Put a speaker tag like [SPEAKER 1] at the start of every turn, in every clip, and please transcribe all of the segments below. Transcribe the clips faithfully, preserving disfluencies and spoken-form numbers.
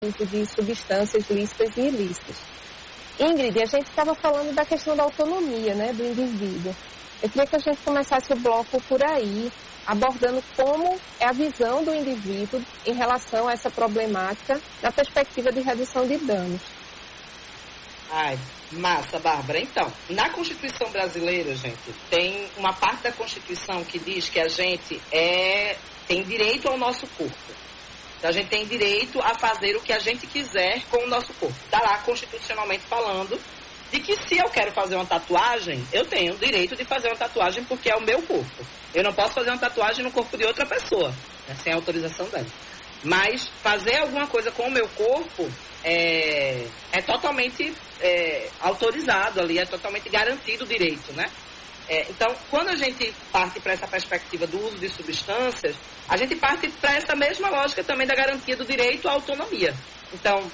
[SPEAKER 1] uso de substâncias lícitas e ilícitas. Ingrid, a gente estava falando da questão da autonomia, né, do indivíduo. Eu queria que a gente começasse o bloco por aí, abordando como é a visão do indivíduo em relação a essa problemática na perspectiva de redução de danos.
[SPEAKER 2] Ai, massa, Bárbara. Então, na Constituição brasileira, gente, tem uma parte da Constituição que diz que a gente é, tem direito ao nosso corpo. Então, a gente tem direito a fazer o que a gente quiser com o nosso corpo. Está lá, constitucionalmente falando, de que se eu quero fazer uma tatuagem, eu tenho o direito de fazer uma tatuagem porque é o meu corpo. Eu não posso fazer uma tatuagem no corpo de outra pessoa, né, sem a autorização dela. Mas fazer alguma coisa com o meu corpo é, é totalmente é, autorizado ali, é totalmente garantido o direito, né? É, então, quando a gente parte para essa perspectiva do uso de substâncias, a gente parte para essa mesma lógica também da garantia do direito à autonomia. Então,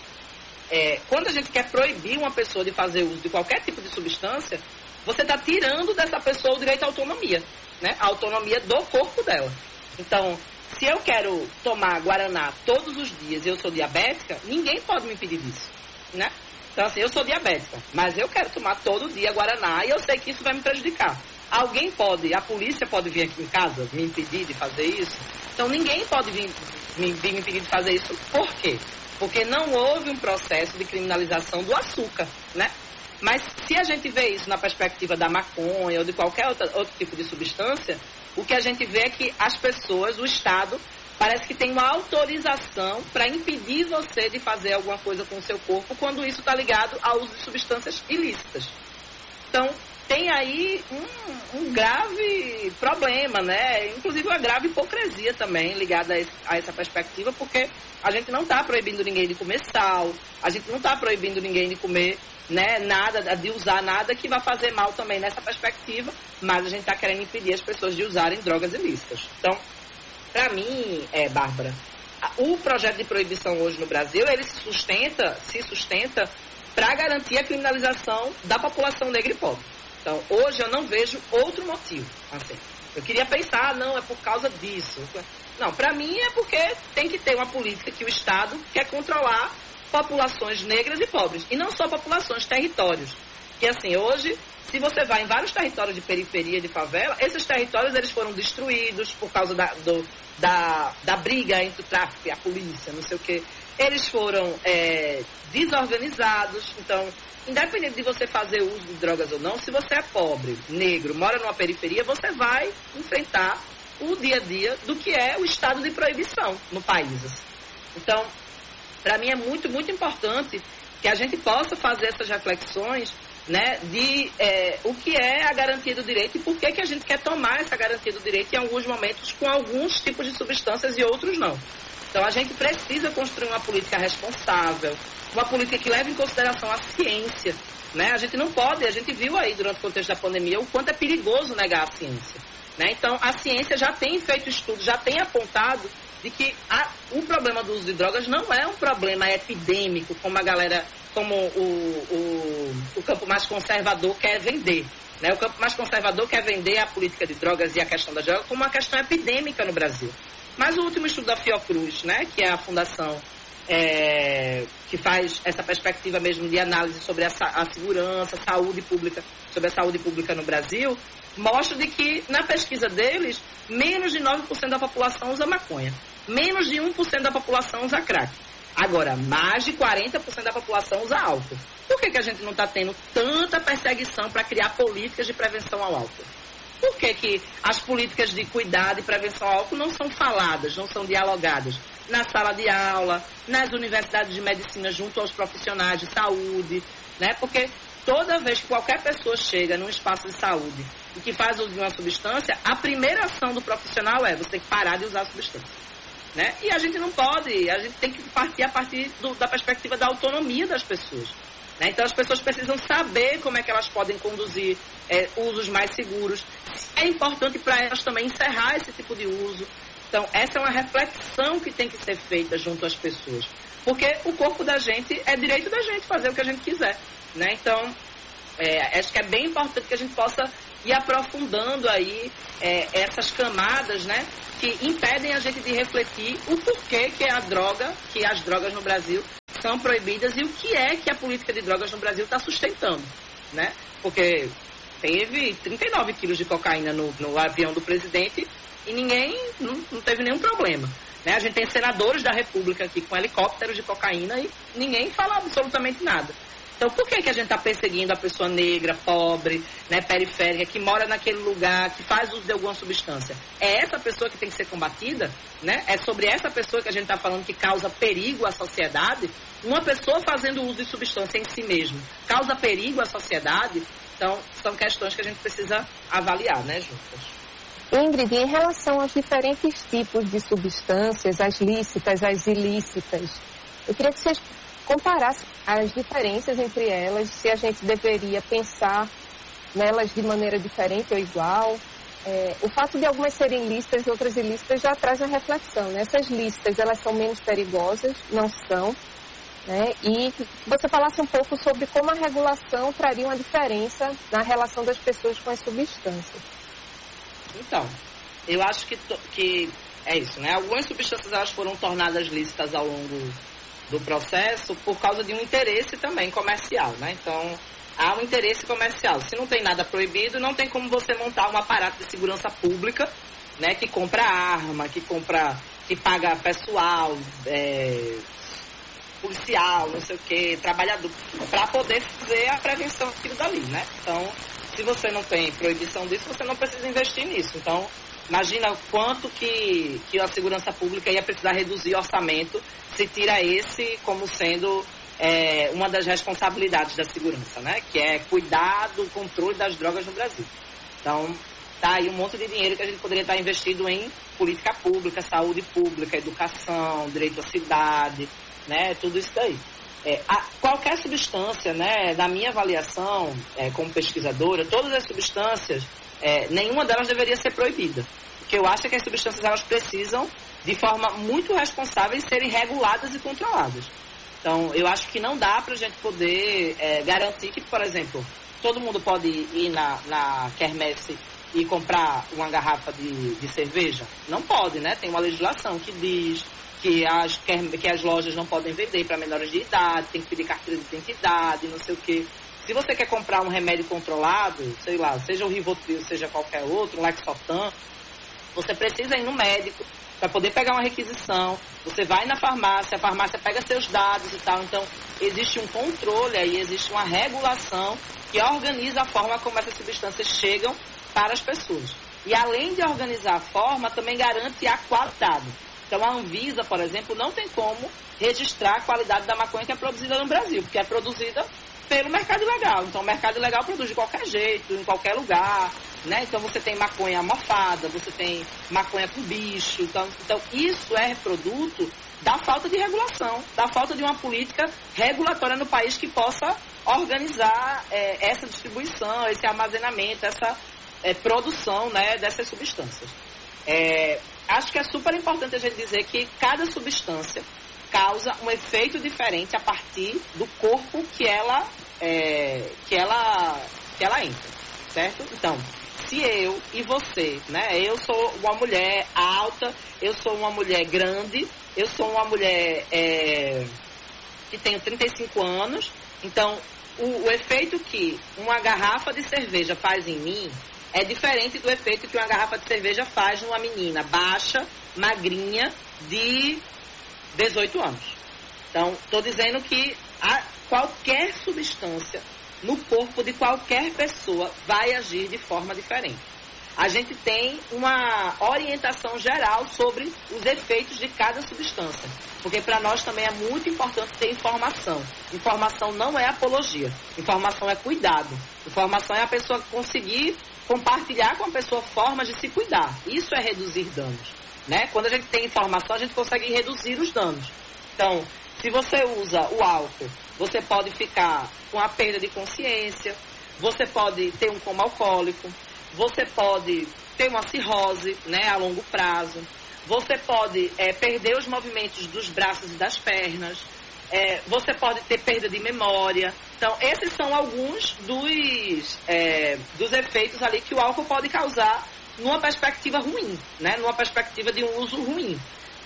[SPEAKER 2] é, quando a gente quer proibir uma pessoa de fazer uso de qualquer tipo de substância, você está tirando dessa pessoa o direito à autonomia, né? A autonomia do corpo dela. Então, se eu quero tomar Guaraná todos os dias e eu sou diabética, ninguém pode me impedir disso, né? Então, assim, eu sou diabética, mas eu quero tomar todo dia Guaraná e eu sei que isso vai me prejudicar. Alguém pode, a polícia pode vir aqui em casa me impedir de fazer isso? Então, ninguém pode vir me, vir me impedir de fazer isso. Por quê? Porque não houve um processo de criminalização do açúcar, né? Mas se a gente vê isso na perspectiva da maconha ou de qualquer outra, outro tipo de substância, o que a gente vê é que as pessoas, o Estado, parece que tem uma autorização para impedir você de fazer alguma coisa com o seu corpo quando isso está ligado ao uso de substâncias ilícitas. Então, tem aí um, um grave problema, né? Inclusive uma grave hipocrisia também ligada a, esse, a essa perspectiva, porque a gente não está proibindo ninguém de comer sal, a gente não está proibindo ninguém de comer, né, nada, de usar nada que vai fazer mal também nessa perspectiva, mas a gente está querendo impedir as pessoas de usarem drogas ilícitas. Então, para mim, é, Bárbara, o projeto de proibição hoje no Brasil, ele se sustenta, se sustenta para garantir a criminalização da população negra e pobre. Então, hoje eu não vejo outro motivo. Assim, eu queria pensar, não, é por causa disso. Não, para mim é porque tem que ter uma política que o Estado quer controlar populações negras e pobres. E não só populações, territórios. Que assim, hoje, se você vai em vários territórios de periferia, de favela, esses territórios eles foram destruídos por causa da, do, da, da briga entre o tráfico e a polícia, não sei o quê. Eles foram é, desorganizados. Então, independente de você fazer uso de drogas ou não, se você é pobre, negro, mora numa periferia, você vai enfrentar o dia a dia do que é o estado de proibição no país. Assim. Então, para mim é muito, muito importante que a gente possa fazer essas reflexões, né, de é, o que é a garantia do direito e por que, que a gente quer tomar essa garantia do direito em alguns momentos com alguns tipos de substâncias e outros não. Então a gente precisa construir uma política responsável, uma política que leve em consideração a ciência, né? A gente não pode, a gente viu aí durante o contexto da pandemia o quanto é perigoso negar a ciência, né? Então a ciência já tem feito estudos, já tem apontado de que a, o problema do uso de drogas não é um problema epidêmico, como a galera, como o, o, o campo mais conservador quer vender. Né? O campo mais conservador quer vender a política de drogas e a questão da droga como uma questão epidêmica no Brasil. Mas o último estudo da Fiocruz, né, que é a fundação é, que faz essa perspectiva mesmo de análise sobre a, a segurança, a saúde pública, sobre a saúde pública no Brasil, mostra de que, na pesquisa deles, menos de nove por cento da população usa maconha. Menos de um por cento da população usa crack. Agora, mais de quarenta por cento da população usa álcool. Por que, que a gente não está tendo tanta perseguição para criar políticas de prevenção ao álcool? Por que, que as políticas de cuidado e prevenção ao álcool não são faladas, não são dialogadas na sala de aula, nas universidades de medicina junto aos profissionais de saúde, né? Porque toda vez que qualquer pessoa chega num espaço de saúde e que faz uso de uma substância, a primeira ação do profissional é você tem que parar de usar a substância. Né? E a gente não pode, a gente tem que partir a partir do, da perspectiva da autonomia das pessoas. Né? Então as pessoas precisam saber como é que elas podem conduzir é, usos mais seguros. É importante para elas também encerrar esse tipo de uso. Então essa é uma reflexão que tem que ser feita junto às pessoas. Porque o corpo da gente é direito da gente fazer o que a gente quiser. Né? Então é, acho que é bem importante que a gente possa ir aprofundando aí é, essas camadas, né, que impedem a gente de refletir o porquê que é a droga, que as drogas no Brasil são proibidas e o que é que a política de drogas no Brasil está sustentando, né? Porque teve trinta e nove quilos de cocaína no, no avião do presidente e ninguém, não, não teve nenhum problema. Né? A gente tem senadores da República aqui com helicópteros de cocaína e ninguém fala absolutamente nada. Então, por que, que a gente está perseguindo a pessoa negra, pobre, né, periférica, que mora naquele lugar, que faz uso de alguma substância? É essa pessoa que tem que ser combatida? Né? É sobre essa pessoa que a gente está falando que causa perigo à sociedade? Uma pessoa fazendo uso de substância em si mesmo causa perigo à sociedade? Então, são questões que a gente precisa avaliar, né, juntas?
[SPEAKER 1] Ingrid, em relação aos diferentes tipos de substâncias, as lícitas, as ilícitas, eu queria que vocês comparassem as diferenças entre elas, se a gente deveria pensar nelas de maneira diferente ou igual. É, o fato de algumas serem lícitas e outras ilícitas já traz uma reflexão, né? Essas lícitas, elas são menos perigosas? Não são. Né? E você falasse um pouco sobre como a regulação traria uma diferença na relação das pessoas com as substâncias.
[SPEAKER 2] Então, eu acho que, que é isso, né? Algumas substâncias elas foram tornadas lícitas ao longo do processo por causa de um interesse também comercial, né? Então, há um interesse comercial. Se não tem nada proibido, não tem como você montar um aparato de segurança pública, né? Que compra arma, que compra, que paga pessoal, é, policial, não sei o quê, trabalhador, para poder fazer a prevenção daquilo dali, né? Então, se você não tem proibição disso, você não precisa investir nisso. Então, imagina quanto que, que a segurança pública ia precisar reduzir o orçamento se tira esse como sendo é, uma das responsabilidades da segurança, né? Que é cuidar do controle das drogas no Brasil. Então, tá aí um monte de dinheiro que a gente poderia estar investido em política pública, saúde pública, educação, direito à cidade, né? Tudo isso daí. É, a, qualquer substância, né, na minha avaliação é, como pesquisadora, todas as substâncias, é, nenhuma delas deveria ser proibida. Porque eu acho que as substâncias elas precisam, de forma muito responsável, serem reguladas e controladas. Então, eu acho que não dá para a gente poder é, garantir que, por exemplo, todo mundo pode ir na, na quermesse e comprar uma garrafa de, de cerveja? Não pode, né? Tem uma legislação que diz que as, que as lojas não podem vender para menores de idade, tem que pedir carteira de identidade, não sei o quê. Se você quer comprar um remédio controlado, sei lá, seja o Rivotril, seja qualquer outro, um Lexotan, você precisa ir no médico para poder pegar uma requisição. Você vai na farmácia, a farmácia pega seus dados e tal. Então, existe um controle aí, existe uma regulação que organiza a forma como essas substâncias chegam para as pessoas. E além de organizar a forma, também garante a qualidade. Então, a Anvisa, por exemplo, não tem como registrar a qualidade da maconha que é produzida no Brasil, porque é produzida pelo mercado ilegal. Então, o mercado ilegal produz de qualquer jeito, em qualquer lugar, né? Então, você tem maconha mofada, você tem maconha com bicho. Então, então, isso é produto da falta de regulação, da falta de uma política regulatória no país que possa organizar é, essa distribuição, esse armazenamento, essa é, produção, né, dessas substâncias. É, acho que é super importante a gente dizer que cada substância causa um efeito diferente a partir do corpo que ela, é, que ela, que ela entra, certo? Então, se eu e você, né? Eu sou uma mulher alta, eu sou uma mulher grande, eu sou uma mulher é, que tenho trinta e cinco anos, então o, o efeito que uma garrafa de cerveja faz em mim é diferente do efeito que uma garrafa de cerveja faz numa menina baixa, magrinha, de dezoito anos. Então, estou dizendo que a, qualquer substância no corpo de qualquer pessoa vai agir de forma diferente. A gente tem uma orientação geral sobre os efeitos de cada substância, porque para nós também é muito importante ter informação. Informação não é apologia, informação é cuidado. Informação é a pessoa conseguir compartilhar com a pessoa formas de se cuidar. Isso é reduzir danos, né? Quando a gente tem informação, a gente consegue reduzir os danos. Então, se você usa o álcool, você pode ficar com a perda de consciência, você pode ter um coma alcoólico, você pode ter uma cirrose, né, a longo prazo, você pode é, perder os movimentos dos braços e das pernas, é, você pode ter perda de memória. Então, esses são alguns dos, é, dos efeitos ali que o álcool pode causar numa perspectiva ruim, né, numa perspectiva de um uso ruim.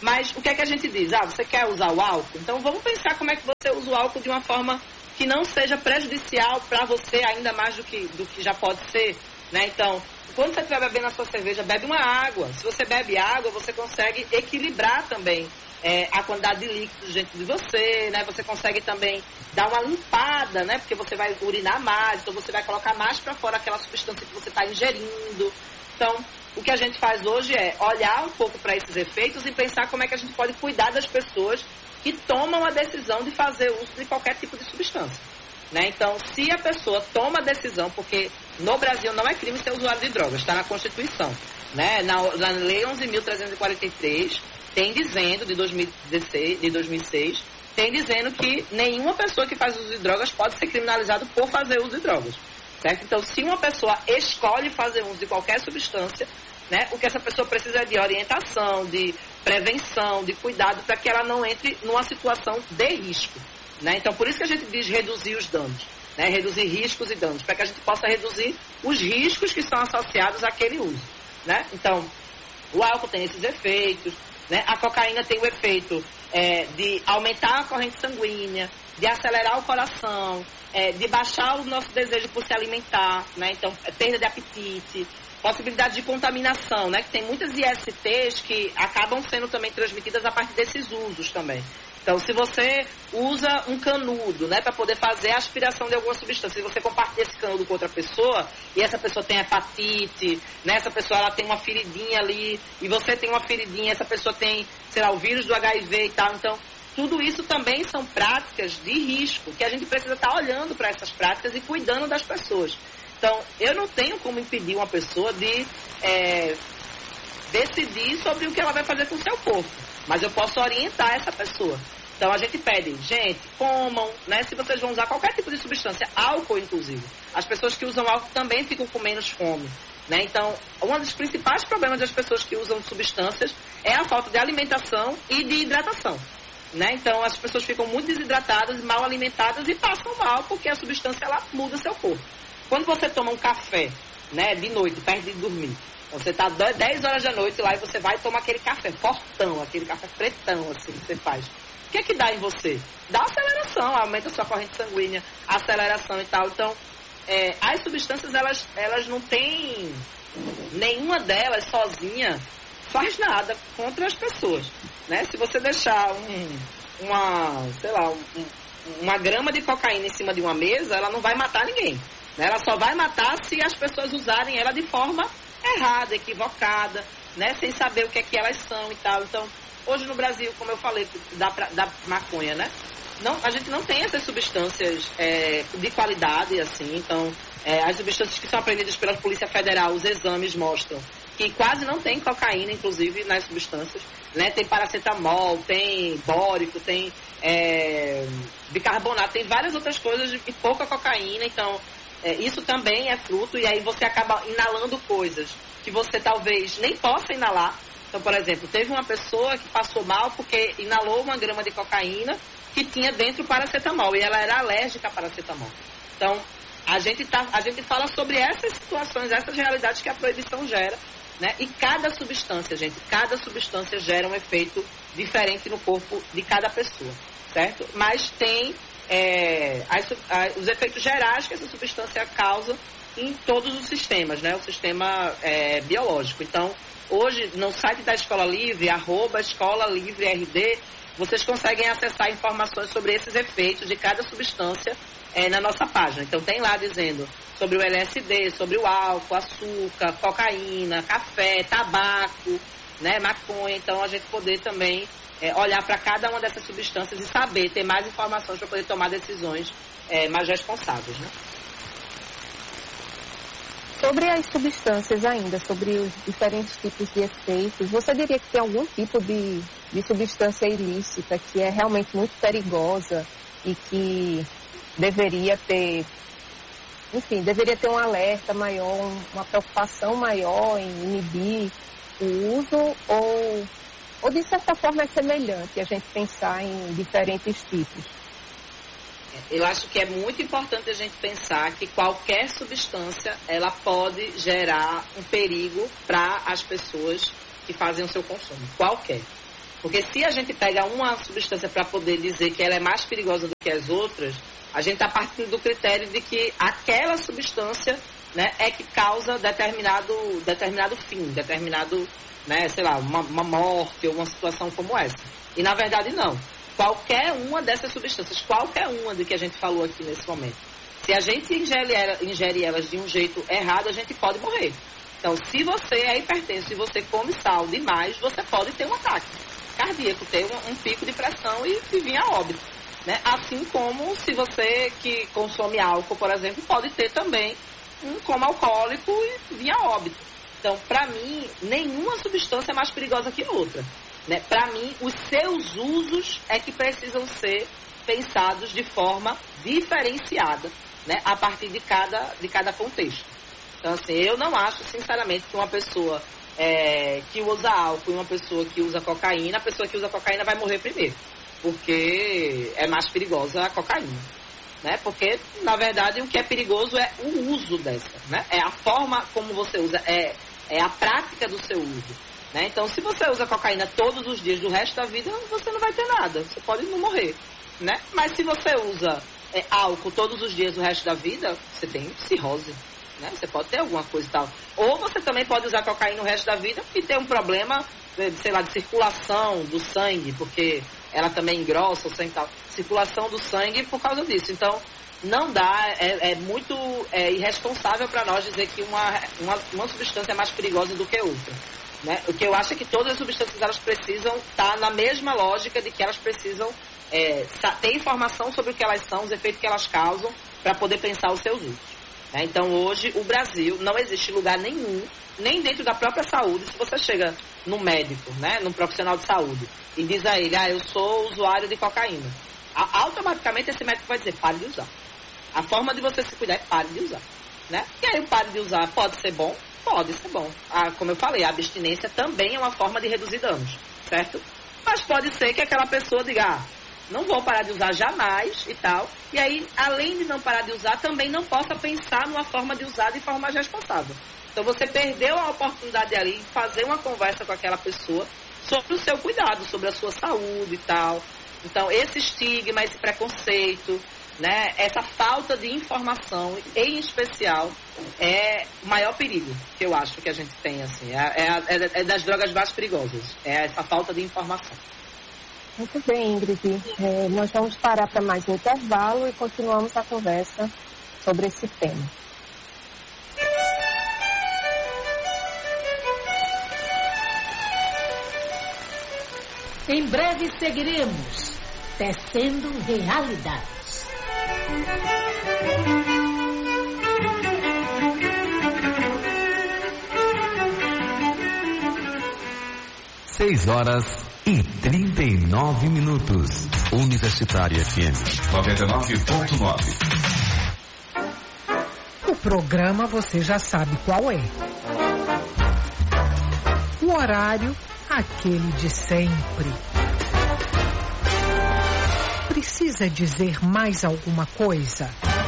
[SPEAKER 2] Mas o que é que a gente diz? Ah, você quer usar o álcool? Então vamos pensar como é que você usa o álcool de uma forma que não seja prejudicial para você ainda mais do que, do que já pode ser, né? Então, quando você estiver bebendo a sua cerveja, bebe uma água. Se você bebe água, você consegue equilibrar também é, a quantidade de líquidos dentro de você, né? Você consegue também dar uma limpada, né? Porque você vai urinar mais, então você vai colocar mais para fora aquela substância que você está ingerindo. Então, o que a gente faz hoje é olhar um pouco para esses efeitos e pensar como é que a gente pode cuidar das pessoas que tomam a decisão de fazer uso de qualquer tipo de substância, né? Então, se a pessoa toma a decisão, porque no Brasil não é crime ser usuário de drogas, está na Constituição, né? Na, na Lei onze mil trezentos e quarenta e três, tem dizendo, de dois mil e dezesseis, de dois mil e seis, tem dizendo que nenhuma pessoa que faz uso de drogas pode ser criminalizada por fazer uso de drogas, certo? Então, se uma pessoa escolhe fazer uso de qualquer substância, né, o que essa pessoa precisa é de orientação, de prevenção, de cuidado, para que ela não entre numa situação de risco, né? Então, por isso que a gente diz reduzir os danos, né? Reduzir riscos e danos, para que a gente possa reduzir os riscos que são associados àquele uso, né? Então, o álcool tem esses efeitos, né? A cocaína tem o efeito é, de aumentar a corrente sanguínea, de acelerar o coração, é, de baixar o nosso desejo por se alimentar, né? Então, perda de apetite, possibilidade de contaminação, né? Que tem muitas I S Ts que acabam sendo também transmitidas a partir desses usos também. Então, se você usa um canudo, né, para poder fazer a aspiração de alguma substância, se você compartilha esse canudo com outra pessoa, e essa pessoa tem hepatite, né, essa pessoa ela tem uma feridinha ali, e você tem uma feridinha, essa pessoa tem, sei lá, o vírus do H I V e tal. Então, tudo isso também são práticas de risco, que a gente precisa estar olhando para essas práticas e cuidando das pessoas. Então, eu não tenho como impedir uma pessoa de é, decidir sobre o que ela vai fazer com o seu corpo, mas eu posso orientar essa pessoa. Então, a gente pede, gente, comam, né? Se vocês vão usar qualquer tipo de substância, álcool inclusive, as pessoas que usam álcool também ficam com menos fome, né? Então, um dos principais problemas das pessoas que usam substâncias é a falta de alimentação e de hidratação, né? Então, as pessoas ficam muito desidratadas, mal alimentadas e passam mal porque a substância ela muda seu corpo. Quando você toma um café, né, de noite, perto de dormir, você está dez horas da noite lá e você vai tomar aquele café fortão, aquele café pretão, assim, que você faz. O que é que dá em você? Dá aceleração, aumenta a sua corrente sanguínea, aceleração e tal. Então, é, as substâncias, elas, elas não têm, nenhuma delas sozinha faz nada contra as pessoas, né? Se você deixar um, uma, sei lá, um, uma grama de cocaína em cima de uma mesa, ela não vai matar ninguém. Ela só vai matar se as pessoas usarem ela de forma errada, equivocada, né? Sem saber o que é que elas são e tal. Então, hoje no Brasil, como eu falei, da, da maconha, né? Não, a gente não tem essas substâncias é, de qualidade, assim. Então, é, as substâncias que são apreendidas pela Polícia Federal, os exames mostram que quase não tem cocaína, inclusive, nas substâncias, né? Tem paracetamol, tem bórico, tem é, bicarbonato, tem várias outras coisas e pouca cocaína. Então, é, isso também é fruto, e aí você acaba inalando coisas que você talvez nem possa inalar. Então, por exemplo, teve uma pessoa que passou mal porque inalou uma grama de cocaína que tinha dentro paracetamol, e ela era alérgica a paracetamol. Então, a gente, tá, a gente fala sobre essas situações, essas realidades que a proibição gera, né? E cada substância, gente, cada substância gera um efeito diferente no corpo de cada pessoa, certo? Mas tem é, as, as, os efeitos gerais que essa substância causa em todos os sistemas, né? O sistema é, biológico. Então, hoje, no site da Escola Livre, arroba Escola Livre R D, vocês conseguem acessar informações sobre esses efeitos de cada substância é, na nossa página. Então, tem lá dizendo sobre o L S D, sobre o álcool, açúcar, cocaína, café, tabaco, né, maconha. Então, a gente poder também é, olhar para cada uma dessas substâncias e saber, ter mais informações para poder tomar decisões é, mais responsáveis, né?
[SPEAKER 1] Sobre as substâncias ainda, sobre os diferentes tipos de efeitos, você diria que tem algum tipo de, de substância ilícita que é realmente muito perigosa e que deveria ter, enfim, deveria ter um alerta maior, uma preocupação maior em inibir o uso, ou, ou de certa forma é semelhante a gente pensar em diferentes tipos?
[SPEAKER 2] Eu acho que é muito importante a gente pensar que qualquer substância, ela pode gerar um perigo para as pessoas que fazem o seu consumo. Qualquer. Porque se a gente pega uma substância para poder dizer que ela é mais perigosa do que as outras, a gente está partindo do critério de que aquela substância, né, é que causa determinado, determinado fim, determinado, né, sei lá, uma, uma morte ou uma situação como essa. E na verdade não. Qualquer uma dessas substâncias, qualquer uma de que a gente falou aqui nesse momento, se a gente ingere, ingere elas de um jeito errado, a gente pode morrer. Então, se você é hipertenso e você come sal demais, você pode ter um ataque cardíaco, ter um, um pico de pressão e, e vir a óbito. Né? Assim como se você que consome álcool, por exemplo, pode ter também um coma alcoólico e vir a óbito. Então, para mim, nenhuma substância é mais perigosa que outra. Né? Para mim, os seus usos é que precisam ser pensados de forma diferenciada, né? A partir de cada, de cada contexto. Então, assim, eu não acho, sinceramente, que uma pessoa é, que usa álcool e uma pessoa que usa cocaína, a pessoa que usa cocaína vai morrer primeiro, porque é mais perigosa a cocaína. Né? Porque, na verdade, o que é perigoso é o uso dessa, né? É a forma como você usa, é, é a prática do seu uso. Né? Então, se você usa cocaína todos os dias do resto da vida, você não vai ter nada, você pode não morrer. Né? Mas se você usa é, álcool todos os dias do resto da vida, você tem cirrose. Né? Você pode ter alguma coisa e tal. Ou você também pode usar cocaína o resto da vida e ter um problema, sei lá, de circulação do sangue, porque ela também engrossa o sangue e tal. Circulação do sangue por causa disso. Então, não dá, é, é muito é, irresponsável para nós dizer que uma, uma, uma substância é mais perigosa do que outra. Né? O que eu acho é que todas as substâncias elas precisam estar na mesma lógica de que elas precisam é, ter informação sobre o que elas são, os efeitos que elas causam, para poder pensar os seus usos. Né? Então, hoje, o Brasil, não existe lugar nenhum, nem dentro da própria saúde, se você chega num médico, né, num profissional de saúde, e diz a ele, ah, eu sou usuário de cocaína. A, automaticamente, esse médico vai dizer, pare de usar. A forma de você se cuidar é pare de usar. Né? E aí, o pare de usar pode ser bom? Pode ser bom. Ah, como eu falei, a abstinência também é uma forma de reduzir danos, certo? Mas pode ser que aquela pessoa diga, ah, não vou parar de usar jamais e tal. E aí, além de não parar de usar, também não possa pensar numa forma de usar de forma mais responsável. Então, você perdeu a oportunidade ali de fazer uma conversa com aquela pessoa sobre o seu cuidado, sobre a sua saúde e tal. Então, esse estigma, esse preconceito, né, essa falta de informação, em especial, é o maior perigo que eu acho que a gente tem, assim, é, é, é das drogas mais perigosas, é essa falta de informação.
[SPEAKER 1] Muito bem, Ingrid. É, nós vamos parar para mais um intervalo e continuamos a conversa sobre esse tema.
[SPEAKER 3] Em breve seguiremos tecendo realidades.
[SPEAKER 4] Seis horas e trinta e nove minutos. Universitária F M noventa e nove ponto nove.
[SPEAKER 5] O programa você já sabe qual é. O horário, aquele de sempre. Precisa dizer mais alguma coisa?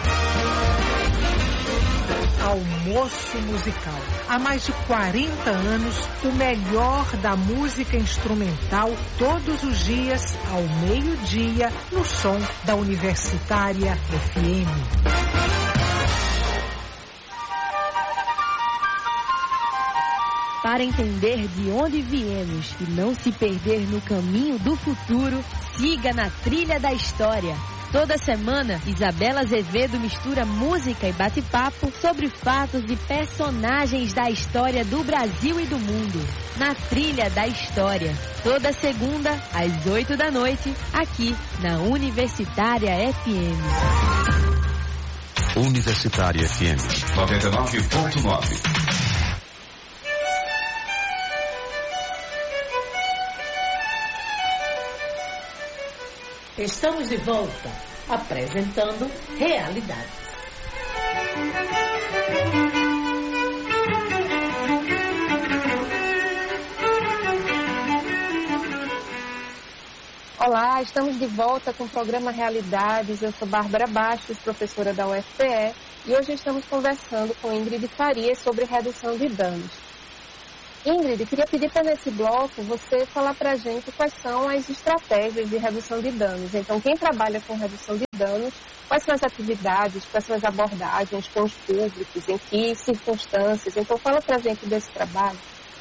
[SPEAKER 5] Almoço Musical. Há mais de quarenta anos, o melhor da música instrumental, todos os dias, ao meio-dia, no som da Universitária F M.
[SPEAKER 6] Para entender de onde viemos e não se perder no caminho do futuro, siga na Trilha da História. Toda semana, Isabela Azevedo mistura música e bate-papo sobre fatos e personagens da história do Brasil e do mundo. Na Trilha da História. Toda segunda, às oito da noite, aqui na Universitária F M.
[SPEAKER 4] Universitária F M noventa e nove ponto nove.
[SPEAKER 3] Estamos de volta, apresentando Realidades.
[SPEAKER 1] Olá, estamos de volta com o programa Realidades. Eu sou Bárbara Bastos, professora da U F P E, e hoje estamos conversando com Ingrid Farias sobre redução de danos. Ingrid, queria pedir para nesse bloco você falar para a gente quais são as estratégias de redução de danos. Então, quem trabalha com redução de danos, quais são as atividades, quais são as abordagens com os públicos, em que circunstâncias. Então, fala para a gente desse trabalho.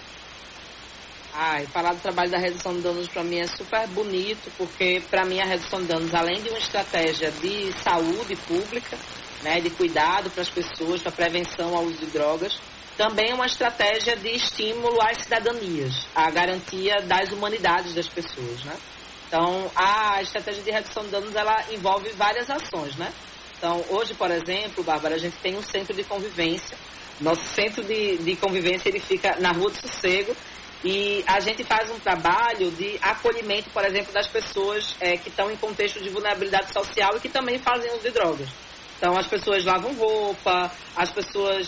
[SPEAKER 2] Ah, e falar do trabalho da redução de danos para mim é super bonito, porque para mim a redução de danos, além de uma estratégia de saúde pública, né, de cuidado para as pessoas, para prevenção ao uso de drogas, também é uma estratégia de estímulo às cidadanias, a garantia das humanidades das pessoas, né? Então, a estratégia de redução de danos, ela envolve várias ações, né? Então, hoje, por exemplo, Bárbara, a gente tem um centro de convivência. Nosso centro de, de convivência, ele fica na Rua do Sossego, e a gente faz um trabalho de acolhimento, por exemplo, das pessoas é, que estão em contexto de vulnerabilidade social e que também fazem uso de drogas. Então, as pessoas lavam roupa, as pessoas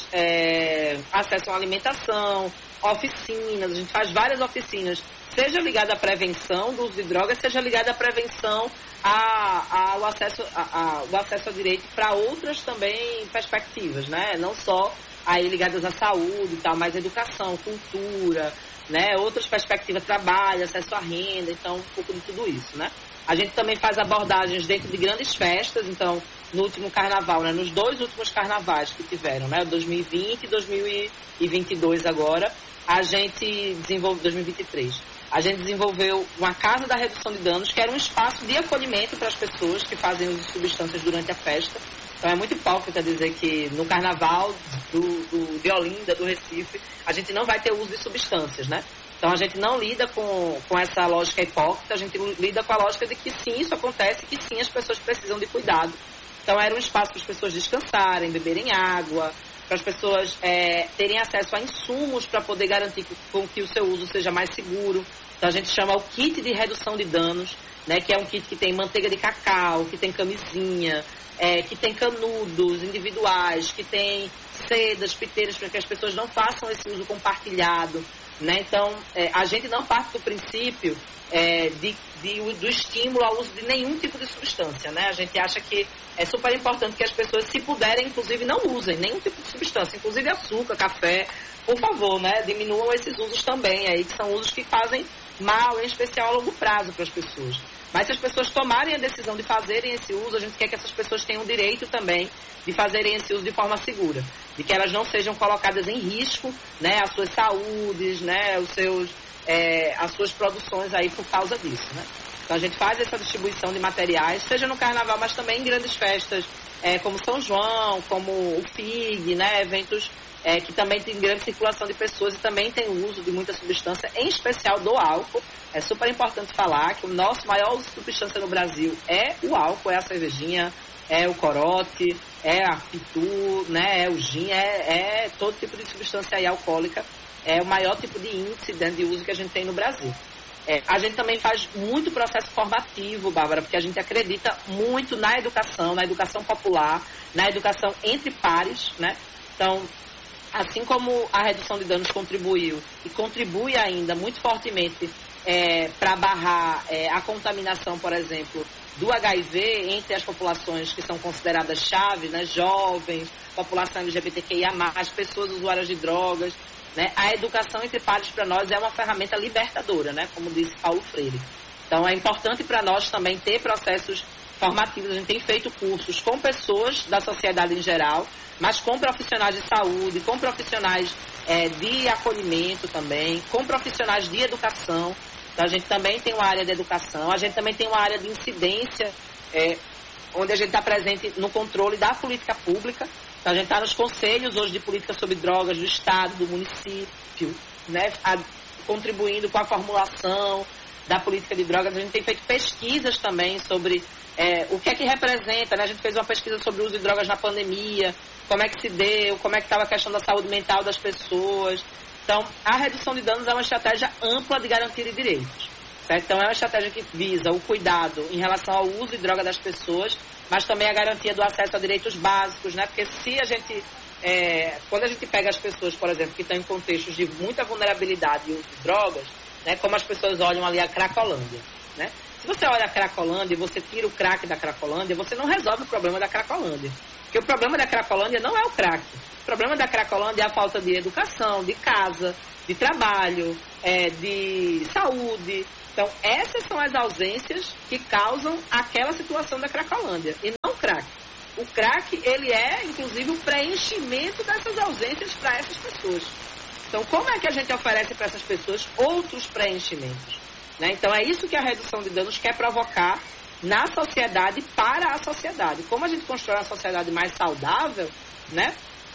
[SPEAKER 2] é, acessam alimentação, oficinas, a gente faz várias oficinas, seja ligada à prevenção do uso de drogas, seja ligada à prevenção a, a, ao acesso a, a, o acesso ao direito para outras também perspectivas, né? Não só aí ligadas à saúde e tal, mas educação, cultura, né? Outras perspectivas, trabalho, acesso à renda, então um pouco de tudo isso, né? A gente também faz abordagens dentro de grandes festas, então no último carnaval, né? Nos dois últimos carnavais que tiveram, né? dois mil e vinte e dois mil e vinte e dois agora, a gente desenvolveu, dois mil e vinte e três, a gente desenvolveu uma Casa da Redução de Danos, que era um espaço de acolhimento para as pessoas que fazem uso de substâncias durante a festa. Então é muito hipócrita dizer que no carnaval do, do, de Olinda, do Recife, a gente não vai ter uso de substâncias, né? Então a gente não lida com, com essa lógica hipócrita, a gente lida com a lógica de que sim, isso acontece, que sim, as pessoas precisam de cuidado. Então era um espaço para as pessoas descansarem, beberem água, para as pessoas é, terem acesso a insumos para poder garantir que, com que o seu uso seja mais seguro. Então a gente chama o kit de redução de danos, né, que é um kit que tem manteiga de cacau, que tem camisinha, é, que tem canudos individuais, que tem sedas, piteiras, para que as pessoas não façam esse uso compartilhado. Né? Então, é, a gente não parte do princípio é, de, de, do estímulo ao uso de nenhum tipo de substância. Né? A gente acha que é super importante que as pessoas, se puderem, inclusive, não usem nenhum tipo de substância, inclusive açúcar, café. Por favor, né? Diminuam esses usos também, aí, que são usos que fazem mal, em especial a longo prazo para as pessoas. Mas se as pessoas tomarem a decisão de fazerem esse uso, a gente quer que essas pessoas tenham o direito também de fazerem esse uso de forma segura, de que elas não sejam colocadas em risco, né, as suas saúdes, né, os seus, é, as suas produções aí por causa disso, né? Então a gente faz essa distribuição de materiais, seja no carnaval, mas também em grandes festas, é, como São João, como o F I G, né, eventos é, que também tem grande circulação de pessoas e também tem o uso de muita substância, em especial do álcool. É super importante falar que o nosso maior uso de substância no Brasil é o álcool, é a cervejinha, é o corote, é a pitu, né, é o gin, é, é todo tipo de substância aí alcoólica, é o maior tipo de índice de uso que a gente tem no Brasil. É, a gente também faz muito processo formativo, Bárbara, porque a gente acredita muito na educação, na educação popular, na educação entre pares, né? Então, assim como a redução de danos contribuiu e contribui ainda muito fortemente é, para barrar é, a contaminação, por exemplo, do H I V entre as populações que são consideradas chaves, né, jovens, população L G B T Q I A mais, pessoas usuárias de drogas, né, a educação entre pares para nós é uma ferramenta libertadora, né, como disse Paulo Freire. Então é importante para nós também ter processos formativos. A gente tem feito cursos com pessoas da sociedade em geral, mas com profissionais de saúde, com profissionais é, de acolhimento também, com profissionais de educação. Então, a gente também tem uma área de educação, a gente também tem uma área de incidência, é, onde a gente está presente no controle da política pública. Então, a gente está nos conselhos hoje de política sobre drogas do Estado, do município, né, a, contribuindo com a formulação da política de drogas. A gente tem feito pesquisas também sobre é, o que é que representa, né? A gente fez uma pesquisa sobre o uso de drogas na pandemia, como é que se deu, como é que estava a questão da saúde mental das pessoas. Então, a redução de danos é uma estratégia ampla de garantia de direitos, certo? Então, é uma estratégia que visa o cuidado em relação ao uso de droga das pessoas, mas também a garantia do acesso a direitos básicos, né? Porque se a gente, é, quando a gente pega as pessoas, por exemplo, que estão em contextos de muita vulnerabilidade e uso de drogas, né? Como as pessoas olham ali a Cracolândia, né? Se Se você olha a Cracolândia e você tira o crack da Cracolândia, você não resolve o problema da Cracolândia. Porque o problema da Cracolândia não é o crack. O problema da Cracolândia é a falta de educação, de casa, de trabalho, é, de saúde. Então, essas são as ausências que causam aquela situação da Cracolândia, e não o crack. O crack, ele é, inclusive, o preenchimento dessas ausências para essas pessoas. Então, como é que a gente oferece para essas pessoas outros preenchimentos? Né? Então, é isso que a redução de danos quer provocar na sociedade, para a sociedade. Como a gente constrói uma sociedade mais saudável, né?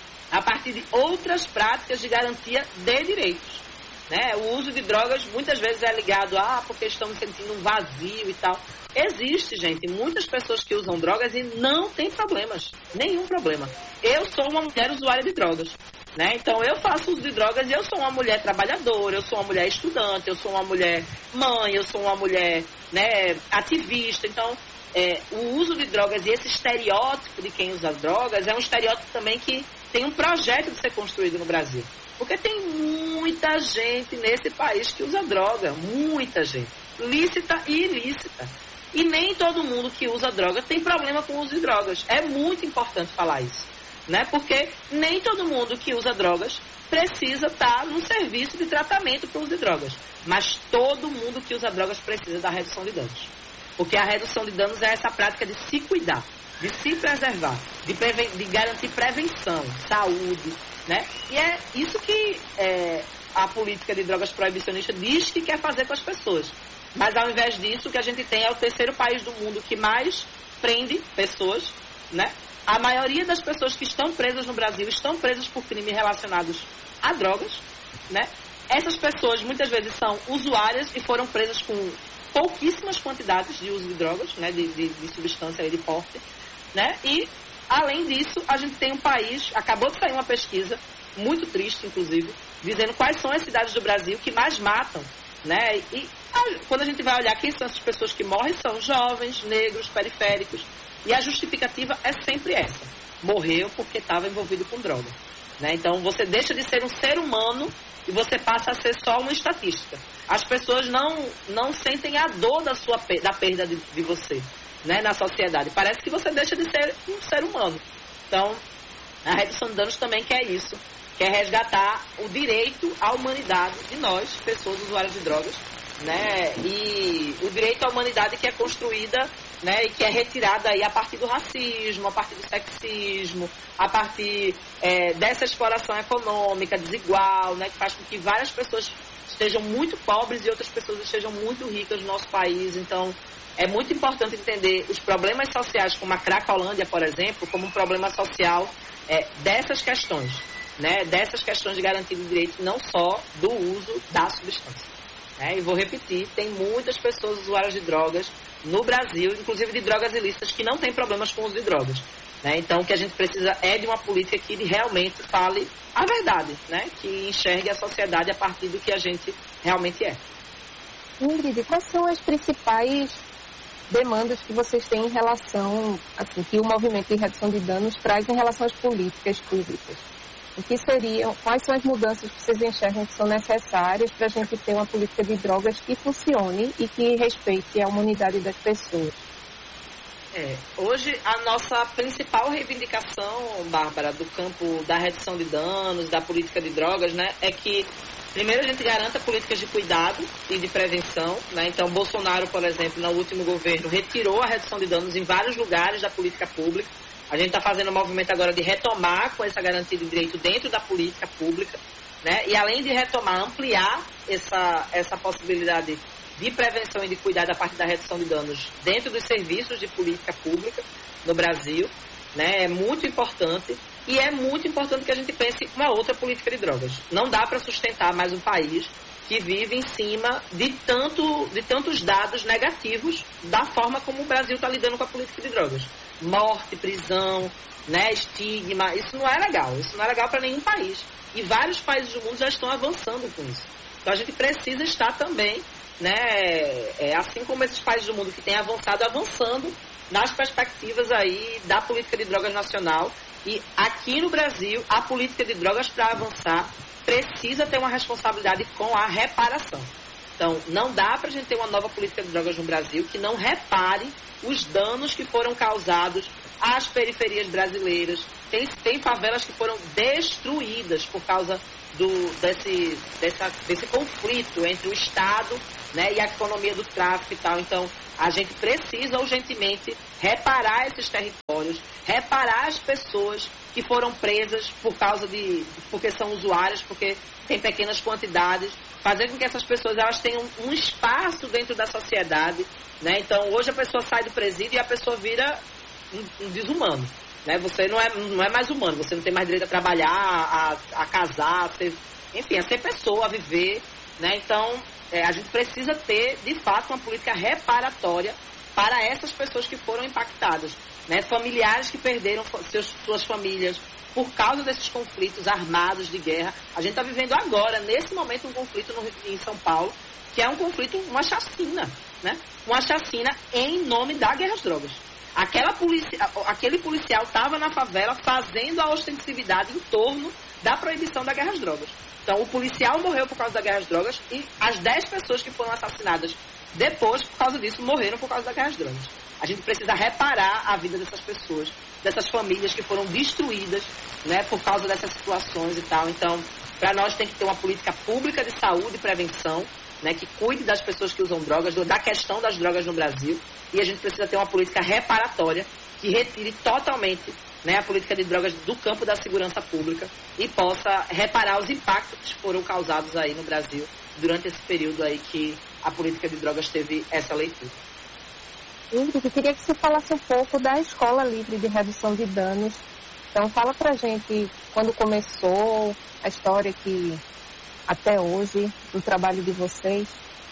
[SPEAKER 2] A partir de outras práticas de garantia de direitos. Né? O uso de drogas muitas vezes é ligado a ah, porque estamos sentindo um vazio e tal. Existe, gente, muitas pessoas que usam drogas e não tem problemas, nenhum problema. Eu sou uma mulher usuária de drogas, né? Então eu faço uso de drogas e eu sou uma mulher trabalhadora, eu sou uma mulher estudante, eu sou uma mulher mãe, eu sou uma mulher, né, ativista. Então é, o uso de drogas e esse estereótipo de quem usa drogas é um estereótipo também que tem um projeto de ser construído no Brasil. Porque tem muita gente nesse país que usa droga, muita gente, lícita e ilícita. E nem todo mundo que usa droga tem problema com o uso de drogas. É muito importante falar isso, né? Porque nem todo mundo que usa drogas precisa estar no serviço de tratamento para o uso de drogas. Mas todo mundo que usa drogas precisa da redução de danos. Porque a redução de danos é essa prática de se cuidar, de se preservar, de, preven- de garantir prevenção, saúde, né? E é isso que é, a política de drogas proibicionista diz que quer fazer com as pessoas. Mas ao invés disso, o que a gente tem é o terceiro país do mundo que mais prende pessoas, né? A maioria das pessoas que estão presas no Brasil estão presas por crimes relacionados a drogas, né? Essas pessoas muitas vezes são usuárias e foram presas com pouquíssimas quantidades de uso de drogas, né? De, de, de substância e de porte, né? E além disso, a gente tem um país, acabou de sair uma pesquisa, muito triste, inclusive, dizendo quais são as cidades do Brasil que mais matam, né? E a, quando a gente vai olhar quem são essas pessoas que morrem, são jovens, negros, periféricos. E a justificativa é sempre essa. Morreu porque estava envolvido com droga. Né? Então, você deixa de ser um ser humano e você passa a ser só uma estatística. As pessoas não, não sentem a dor da, sua, da perda de, de você. Né, na sociedade. Parece que você deixa de ser um ser humano. Então, a redução de danos também quer isso. Quer resgatar o direito à humanidade de nós, pessoas usuárias de drogas, né? E o direito à humanidade que é construída, né, e que é retirada aí a partir do racismo, a partir do sexismo, a partir é, dessa exploração econômica desigual, né, que faz com que várias pessoas estejam muito pobres e outras pessoas estejam muito ricas no nosso país. Então, é muito importante entender os problemas sociais, como a Cracolândia, por exemplo, como um problema social é, dessas questões, né? Dessas questões de garantia de direito, não só do uso da substância. Né? E vou repetir, tem muitas pessoas usuárias de drogas no Brasil, inclusive de drogas ilícitas, que não têm problemas com o uso de drogas. Né? Então, o que a gente precisa é de uma política que realmente fale a verdade, né? Que enxergue a sociedade a partir do que a gente realmente é.
[SPEAKER 1] Ingrid, quais são as principais demandas que vocês têm em relação, assim, que o movimento de redução de danos traz em relação às políticas públicas? O que seriam, quais são as mudanças que vocês enxergam que são necessárias para a gente ter uma política de drogas que funcione e que respeite a humanidade das pessoas?
[SPEAKER 2] É, hoje a nossa principal reivindicação, Bárbara, do campo da redução de danos, da política de drogas, né, é que primeiro a gente garanta políticas de cuidado e de prevenção, né? Então Bolsonaro, por exemplo, no último governo, retirou a redução de danos em vários lugares da política pública. A gente está fazendo um movimento agora de retomar com essa garantia de direito dentro da política pública, né? E além de retomar, ampliar essa, essa possibilidade de prevenção e de cuidado a partir da redução de danos dentro dos serviços de política pública no Brasil, né? É muito importante. E é muito importante que a gente pense uma outra política de drogas. Não dá para sustentar mais um país que vive em cima de, tanto, de tantos dados negativos da forma como o Brasil está lidando com a política de drogas. Morte, prisão, né, estigma, isso não é legal. Isso não é legal para nenhum país. E vários países do mundo já estão avançando com isso. Então a gente precisa estar também, né, é, assim como esses países do mundo que têm avançado, avançando nas perspectivas aí da política de drogas nacional. E aqui no Brasil, a política de drogas, para avançar, precisa ter uma responsabilidade com a reparação. Então, não dá para a gente ter uma nova política de drogas no Brasil que não repare os danos que foram causados às periferias brasileiras. Tem, tem favelas que foram destruídas por causa do, desse, dessa, desse conflito entre o Estado, né, e a economia do tráfico e tal. Então, a gente precisa urgentemente reparar esses territórios, reparar as pessoas que foram presas por causa de... porque são usuárias, porque tem pequenas quantidades, fazer com que essas pessoas elas tenham um espaço dentro da sociedade, né? Então, hoje a pessoa sai do presídio e a pessoa vira um, um desumano, né? Você não é, não é mais humano, você não tem mais direito a trabalhar, a, a casar, a ser, enfim, a ser pessoa, a viver, né? Então, é, a gente precisa ter, de fato, uma política reparatória para essas pessoas que foram impactadas, né? Familiares que perderam seus, suas famílias por causa desses conflitos armados de guerra. A gente está vivendo agora, nesse momento, um conflito no, em São Paulo, que é um conflito, uma chacina, né? Uma chacina em nome da guerra às drogas. Aquela policia, aquele policial estava na favela fazendo a ostensividade em torno da proibição da guerra às drogas. Então, o policial morreu por causa da guerra às drogas e as dez pessoas que foram assassinadas depois, por causa disso, morreram por causa da guerra às drogas. A gente precisa reparar a vida dessas pessoas, dessas famílias que foram destruídas, né, por causa dessas situações e tal. Então, para nós tem que ter uma política pública de saúde e prevenção, né, que cuide das pessoas que usam drogas, da questão das drogas no Brasil. E a gente precisa ter uma política reparatória que retire totalmente, né, a política de drogas do campo da segurança pública e possa reparar os impactos que foram causados aí no Brasil durante esse período aí que a política de drogas teve essa leitura.
[SPEAKER 1] Ingrid, eu queria que você falasse um pouco da Escola Livre de Redução de Danos. Então, fala pra gente quando começou, a história que até hoje, do trabalho de vocês.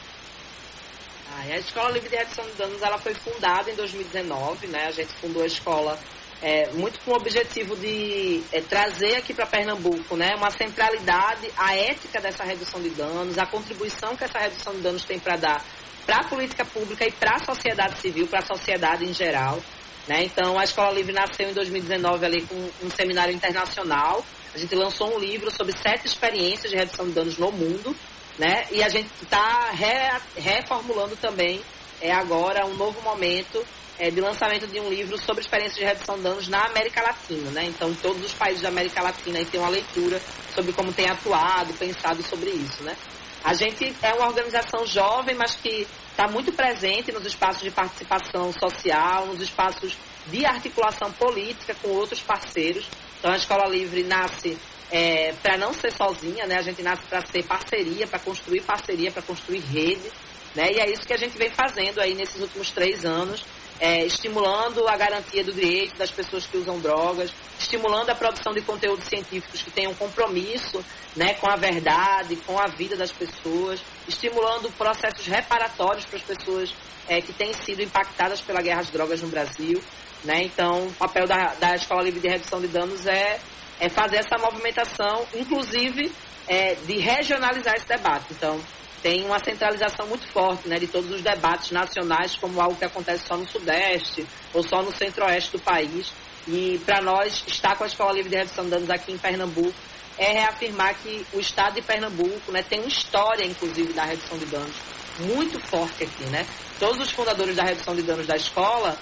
[SPEAKER 2] Ah, a Escola Livre de Redução de Danos, ela foi fundada em dois mil e dezenove, né? A gente fundou a escola é, muito com o objetivo de é, trazer aqui para Pernambuco, né, uma centralidade à ética dessa redução de danos, a contribuição que essa redução de danos tem para dar para a política pública e para a sociedade civil, para a sociedade em geral, né? Então, a Escola Livre nasceu em dois mil e dezenove ali com um seminário internacional. A gente lançou um livro sobre sete experiências de redução de danos no mundo, né? E a gente está re, reformulando também é, agora um novo momento é, de lançamento de um livro sobre experiências de redução de danos na América Latina, né? Então, todos os países da América Latina aí tem uma leitura sobre como tem atuado, pensado sobre isso, né? A gente é uma organização jovem, mas que está muito presente nos espaços de participação social, nos espaços de articulação política com outros parceiros. Então, a Escola Livre nasce é, para não ser sozinha, né? A gente nasce para ser parceria, para construir parceria, para construir rede, né? E é isso que a gente vem fazendo aí nesses últimos três anos, é, estimulando a garantia do direito das pessoas que usam drogas, estimulando a produção de conteúdos científicos que tenham compromisso, né, com a verdade, com a vida das pessoas, estimulando processos reparatórios para as pessoas é, que têm sido impactadas pela guerra às drogas no Brasil, né? Então, o papel da, da Escola Livre de Redução de Danos é, é fazer essa movimentação, inclusive é, de regionalizar esse debate. Então, tem uma centralização muito forte, né, de todos os debates nacionais, como algo que acontece só no Sudeste ou só no Centro-Oeste do país. E para nós, estar com a Escola Livre de Redução de Danos aqui em Pernambuco é reafirmar que o Estado de Pernambuco, né, tem uma história, inclusive, da redução de danos muito forte aqui, né? Todos os fundadores da redução de danos da escola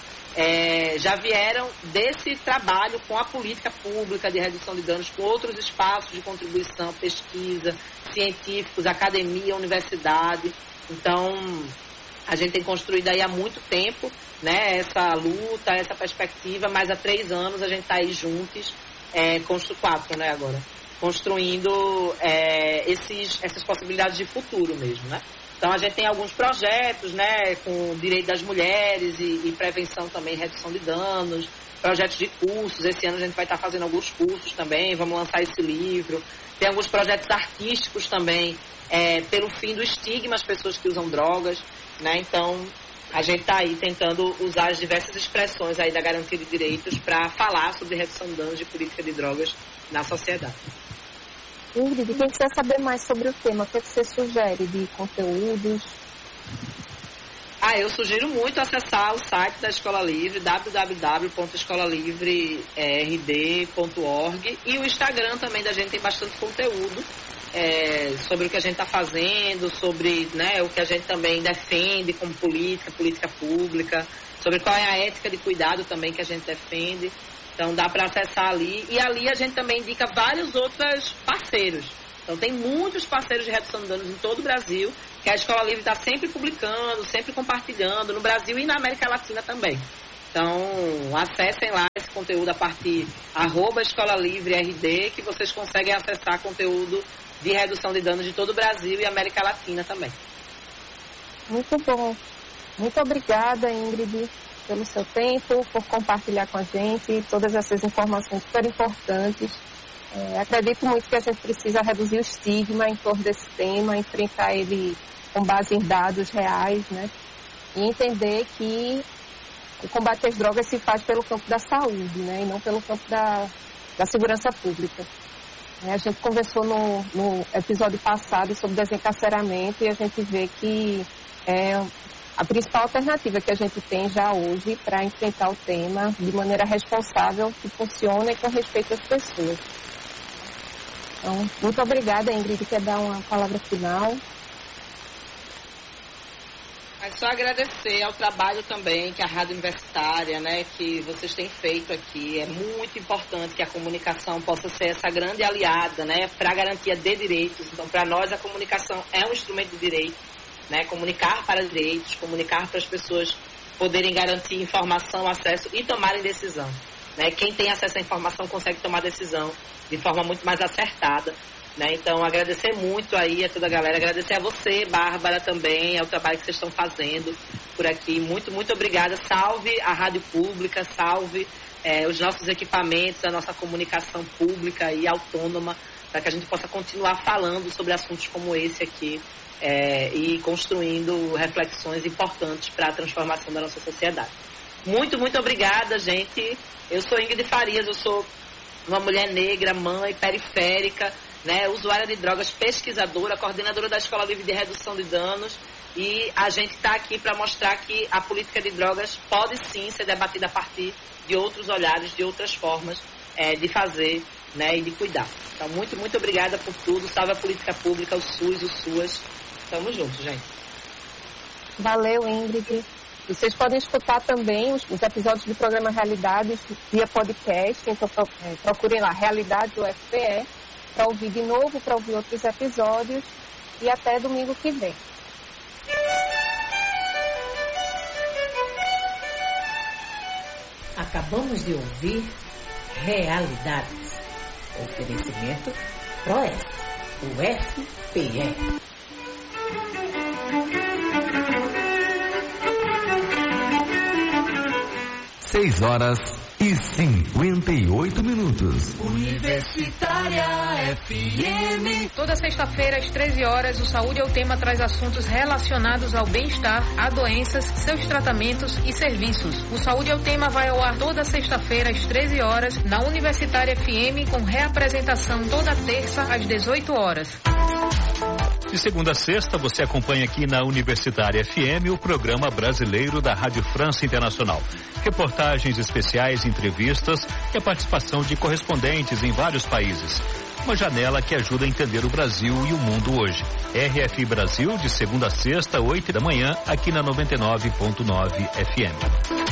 [SPEAKER 2] é, já vieram desse trabalho com a política pública de redução de danos, com outros espaços de contribuição, pesquisa, científicos, academia, universidade. Então, a gente tem construído aí há muito tempo, né, essa luta, essa perspectiva, mas há três anos a gente está aí juntos, é, constru quatro, né, agora, construindo é, esses, essas possibilidades de futuro mesmo, né? Então, a gente tem alguns projetos, né, com direito das mulheres e, e prevenção também, redução de danos, projetos de cursos. Esse ano a gente vai estar fazendo alguns cursos também, vamos lançar esse livro. Tem alguns projetos artísticos também, é, pelo fim do estigma às pessoas que usam drogas, né? Então, a gente está aí tentando usar as diversas expressões aí da garantia de direitos para falar sobre redução de danos de política de drogas na sociedade.
[SPEAKER 1] Ingrid, quem quiser saber mais sobre o tema, o que você sugere de conteúdos?
[SPEAKER 2] Ah, eu sugiro muito acessar o site da Escola Livre, w w w ponto escola livre r d ponto org, e o Instagram também da gente tem bastante conteúdo, é, sobre o que a gente está fazendo, sobre, né, o que a gente também defende como política, política pública, sobre qual é a ética de cuidado também que a gente defende. Então dá para acessar ali. E ali a gente também indica vários outros parceiros. Então tem muitos parceiros de redução de danos em todo o Brasil, que a Escola Livre está sempre publicando, sempre compartilhando, no Brasil e na América Latina também. Então, acessem lá esse conteúdo a partir arroba Escola Livre R D, que vocês conseguem acessar conteúdo de redução de danos de todo o Brasil e América Latina também.
[SPEAKER 1] Muito bom. Muito obrigada, Ingrid, pelo seu tempo, por compartilhar com a gente todas essas informações super importantes. É, acredito muito que a gente precisa reduzir o estigma em torno desse tema, enfrentar ele com base em dados reais, né? E entender que o combate às drogas se faz pelo campo da saúde, né? E não pelo campo da, da segurança pública. É, a gente conversou no, no episódio passado sobre desencarceramento e a gente vê que é a principal alternativa que a gente tem já hoje para enfrentar o tema de maneira responsável, que funciona e com respeito às pessoas. Então, muito obrigada, Ingrid. Quer dar uma palavra final?
[SPEAKER 2] É só agradecer ao trabalho também que a Rádio Universitária, né, que vocês têm feito aqui. É muito importante que a comunicação possa ser essa grande aliada, né, para a garantia de direitos. Então, para nós, a comunicação é um instrumento de direito, né, comunicar para direitos, comunicar para as pessoas poderem garantir informação, acesso e tomarem decisão. Né? Quem tem acesso à informação consegue tomar decisão de forma muito mais acertada. Né? Então, agradecer muito aí a toda a galera, agradecer a você, Bárbara, também, ao trabalho que vocês estão fazendo por aqui. Muito, muito obrigada. Salve a rádio pública, salve é, os nossos equipamentos, a nossa comunicação pública e autônoma, para que a gente possa continuar falando sobre assuntos como esse aqui é, e construindo reflexões importantes para a transformação da nossa sociedade. Muito, muito obrigada, gente. Eu sou Ingrid Farias, eu sou uma mulher negra, mãe, periférica, né, usuária de drogas, pesquisadora, coordenadora da Escola Livre de Redução de Danos, e a gente está aqui para mostrar que a política de drogas pode sim ser debatida a partir de outros olhares, de outras formas é, de fazer, né, e de cuidar. Então, muito, muito obrigada por tudo. Salve a política pública, o SUS, o SUAS. Tamo junto, gente.
[SPEAKER 1] Valeu, Ingrid. Vocês podem escutar também os, os episódios do programa Realidades via podcast, então é, procurem lá, Realidades U F P E, para ouvir de novo, para ouvir outros episódios, e até domingo que vem.
[SPEAKER 3] Acabamos de ouvir Realidades. Oferecimento PROES, U F P E.
[SPEAKER 4] Seis horas e cinquenta e oito minutos.
[SPEAKER 7] Universitária F M.
[SPEAKER 8] Toda sexta-feira, às treze horas, o Saúde é o Tema traz assuntos relacionados ao bem-estar, a doenças, seus tratamentos e serviços. O Saúde é o Tema vai ao ar toda sexta-feira, às treze horas, na Universitária F M, com reapresentação toda terça, às dezoito horas.
[SPEAKER 9] De segunda a sexta, você acompanha aqui na Universitária F M o programa brasileiro da Rádio França Internacional. Reportagens especiais, entrevistas e a participação de correspondentes em vários países. Uma janela que ajuda a entender o Brasil e o mundo hoje. R F I Brasil, de segunda a sexta, oito da manhã, aqui na noventa e nove ponto nove F M.